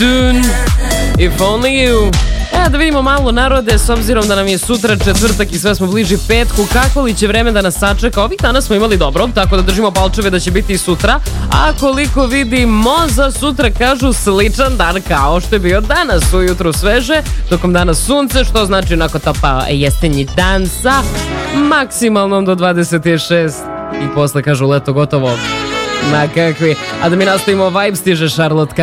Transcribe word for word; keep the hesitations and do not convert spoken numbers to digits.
soon, if only you. E, da vidimo malo narode, s obzirom da nam je sutra četvrtak i sve smo bliži petku, kako li će vreme da nas sačeka? Ovih dana smo imali dobro, tako da držimo palčeve da će biti i sutra, a koliko vidimo za sutra kažu sličan dan kao što je bio danas, ujutru sveže, tokom dana sunce, što znači onako tapa jesenji dan sa maksimalnom do dvadeset šest i posle kažu leto gotovo. Ma kakvi, a da mi nastavimo vibe, stiže Charlotte